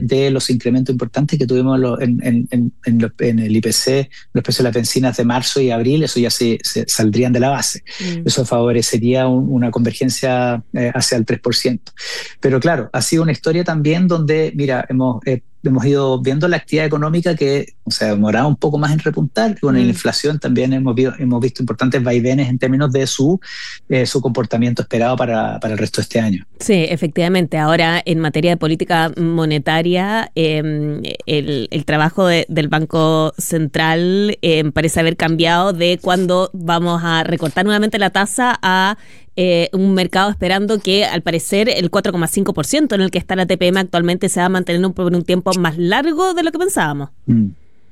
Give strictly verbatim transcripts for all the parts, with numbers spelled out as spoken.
de los incrementos importantes que tuvimos en, en, en, en, los, en el I P C, los precios de las bencinas de marzo y abril, eso ya se, se saldrían de la base. Mm. Eso favorecería un, una convergencia eh, hacia el tres por ciento. Pero claro, ha sido una historia también donde, mira, hemos... Eh, hemos ido viendo la actividad económica que, o sea, demoraba un poco más en repuntar. Con mm. la inflación también hemos, hemos visto importantes vaivenes en términos de su, eh, su comportamiento esperado para, para el resto de este año. Sí, efectivamente. Ahora, en materia de política monetaria, eh, el, el trabajo de, del Banco Central eh, parece haber cambiado de cuando vamos a recortar nuevamente la tasa a Eh, un mercado esperando que, al parecer, el cuatro coma cinco por ciento en el que está la T P M actualmente se va a mantener un, por un tiempo más largo de lo que pensábamos. Mm.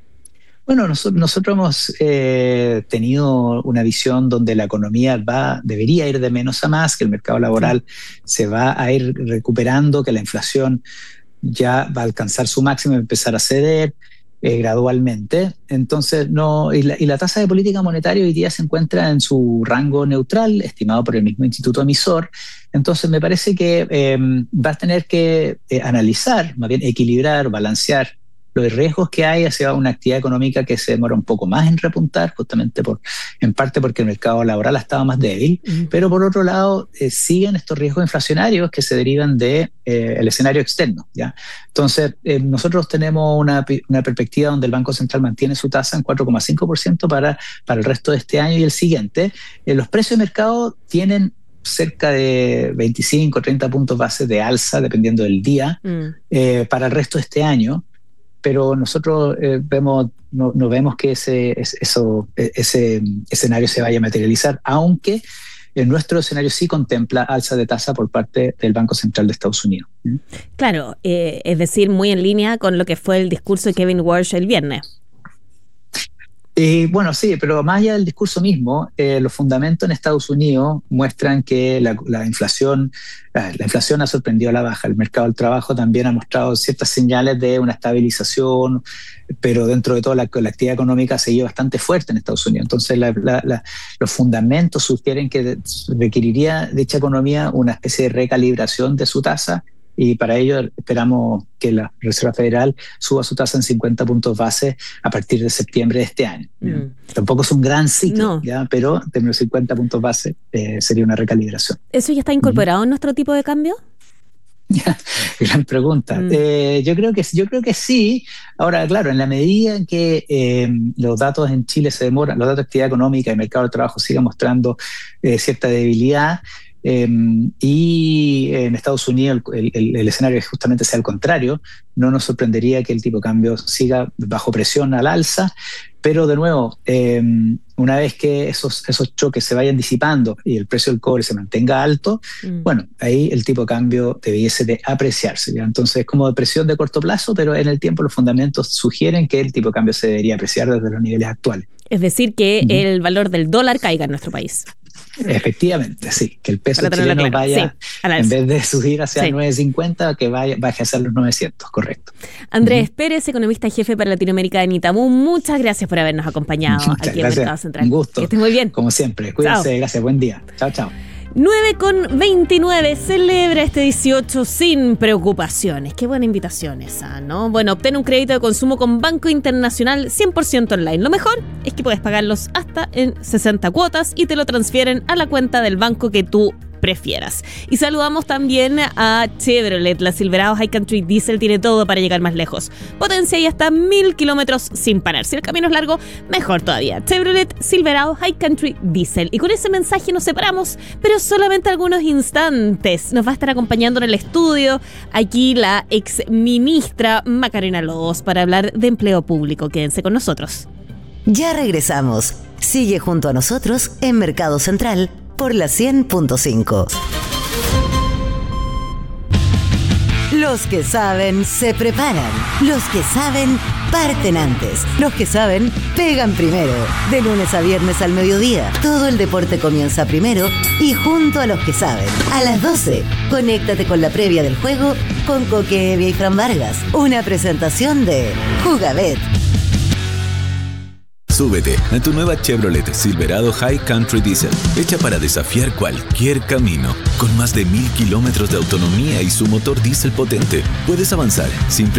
Bueno, nosotros, nosotros hemos eh, tenido una visión donde la economía va, debería ir de menos a más, que el mercado laboral sí. se va a ir recuperando, que la inflación ya va a alcanzar su máximo y empezar a ceder Eh, gradualmente. Entonces, no, y la, y la tasa de política monetaria hoy día se encuentra en su rango neutral, estimado por el mismo instituto emisor. Entonces, me parece que eh, va a tener que eh, analizar, más bien equilibrar, balancear los riesgos que hay hacia una actividad económica que se demora un poco más en repuntar, justamente por, en parte porque el mercado laboral ha estado más débil, mm. pero por otro lado eh, siguen estos riesgos inflacionarios que se derivan de eh, el escenario externo, ¿ya? Entonces, eh, nosotros tenemos una, una perspectiva donde el Banco Central mantiene su tasa en cuatro coma cinco por ciento para, para el resto de este año y el siguiente. Eh, los precios de mercado tienen cerca de veinticinco, treinta puntos base de alza, dependiendo del día, mm. eh, para el resto de este año. Pero nosotros eh, vemos, no, no vemos que ese, eso, ese escenario se vaya a materializar, aunque en nuestro escenario sí contempla alza de tasa por parte del Banco Central de Estados Unidos. ¿Mm? Claro, eh, es decir, muy en línea con lo que fue el discurso de Kevin Warsh el viernes. Y bueno, sí, pero más allá del discurso mismo, eh, los fundamentos en Estados Unidos muestran que la, la inflación la inflación ha sorprendido a la baja. El mercado del trabajo también ha mostrado ciertas señales de una estabilización, pero dentro de todo la, la actividad económica ha seguido bastante fuerte en Estados Unidos. Entonces la, la, la, los fundamentos sugieren que requeriría dicha economía una especie de recalibración de su tasa, y para ello esperamos que la Reserva Federal suba su tasa en cincuenta puntos base a partir de septiembre de este año. Mm. Tampoco es un gran ciclo, no. ¿ya? Pero de los cincuenta puntos base eh, sería una recalibración. ¿Eso ya está incorporado mm. en nuestro tipo de cambio? Gran pregunta. Mm. Eh, yo creo que yo creo que sí. Ahora, claro, en la medida en que eh, los datos en Chile se demoran, los datos de actividad económica y el mercado del trabajo sigan mostrando eh, cierta debilidad, Eh, y en Estados Unidos el, el, el escenario justamente sea el contrario, no nos sorprendería que el tipo de cambio siga bajo presión al alza, pero de nuevo, eh, una vez que esos, esos choques se vayan disipando y el precio del cobre se mantenga alto, mm. bueno, ahí el tipo de cambio debiese de apreciarse, ¿ya? Entonces es como de presión de corto plazo, pero en el tiempo los fundamentos sugieren que el tipo de cambio se debería apreciar desde los niveles actuales. Es decir, que uh-huh. el valor del dólar caiga en nuestro país. Efectivamente, sí, que el peso chileno claro. vaya, sí, en vez de subir hacia sí. el nueve cincuenta, que vaya, baje hacia los novecientos, correcto. Andrés uh-huh. Pérez, economista jefe para Latinoamérica en Itaú, muchas gracias por habernos acompañado muchas aquí gracias. en Mercado Central. Un gusto. Que estés muy bien. Como siempre, cuídense, chao. Gracias, buen día. Chao, chao. nueve con veintinueve, celebra este dieciocho sin preocupaciones. Qué buena invitación esa, ¿no? Bueno, obtén un crédito de consumo con Banco Internacional cien por ciento online. Lo mejor es que puedes pagarlos hasta en sesenta cuotas y te lo transfieren a la cuenta del banco que tú prefieras. Y saludamos también a Chevrolet. La Silverado High Country Diesel tiene todo para llegar más lejos. Potencia y hasta mil kilómetros sin parar. Si el camino es largo, mejor todavía. Chevrolet Silverado High Country Diesel. Y con ese mensaje nos separamos, pero solamente algunos instantes. Nos va a estar acompañando en el estudio aquí la ex ministra Macarena Lobos para hablar de empleo público. Quédense con nosotros. Ya regresamos. Sigue junto a nosotros en Mercado Central por la cien punto cinco. Los que saben se preparan. Los que saben parten antes. Los que saben pegan primero. De lunes a viernes al mediodía. Todo el deporte comienza primero y junto a los que saben. A las doce, conéctate con la previa del juego con Coque Evia y Fran Vargas. Una presentación de Jugabet. Súbete a tu nueva Chevrolet Silverado High Country Diesel, hecha para desafiar cualquier camino. Con más de mil kilómetros de autonomía y su motor diésel potente, puedes avanzar sin